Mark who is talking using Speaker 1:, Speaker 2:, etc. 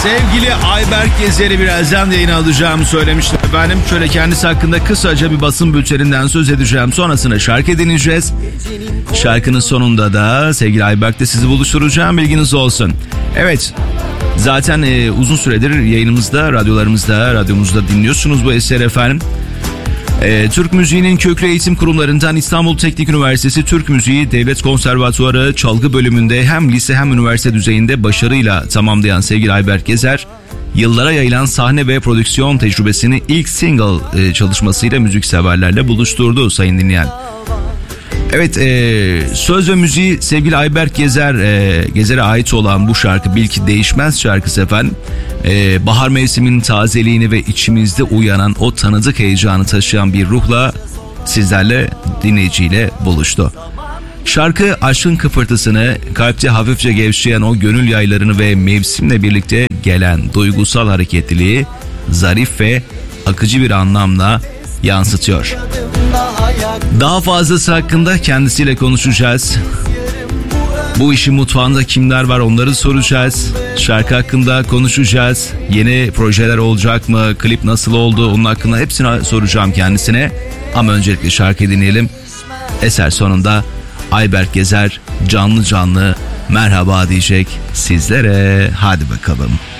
Speaker 1: Sevgili Ayberk Gezer'i birazdan yayına alacağımı söylemiştim efendim. Şöyle kendisi hakkında kısaca bir basın bülteninden söz edeceğim. Sonrasında şarkı dinleyeceğiz. Şarkının sonunda da sevgili Ayberk'le sizi buluşturacağım, bilginiz olsun. Evet, zaten uzun süredir yayınımızda, radyomuzda dinliyorsunuz bu eseri efendim. Türk müziğinin köklü eğitim kurumlarından İstanbul Teknik Üniversitesi Türk Müziği Devlet Konservatuarı çalgı bölümünde hem lise hem üniversite düzeyinde başarıyla tamamlayan sevgili Ayberk Gezer, yıllara yayılan sahne ve prodüksiyon tecrübesini ilk single çalışmasıyla müzikseverlerle buluşturdu sayın dinleyen. Evet, söz ve müziği sevgili Ayberk Gezer'e ait olan bu şarkı Bil Ki Değişmez şarkısı efendim. Bahar mevsiminin tazeliğini ve içimizde uyanan o tanıdık heyecanı taşıyan bir ruhla sizlerle, dinleyiciyle buluştu. Şarkı aşkın kıpırtısını, kalpte hafifçe gevşeyen o gönül yaylarını ve mevsimle birlikte gelen duygusal hareketliliği zarif ve akıcı bir anlamla yansıtıyor. Daha fazlası hakkında kendisiyle konuşacağız. Bu işin mutfağında kimler var onları soracağız. Şarkı hakkında konuşacağız. Yeni projeler olacak mı? Klip nasıl oldu? Onun hakkında hepsini soracağım kendisine. Ama öncelikle şarkıyı dinleyelim. Eser sonunda Ayberk Gezer canlı canlı merhaba diyecek sizlere. Hadi bakalım.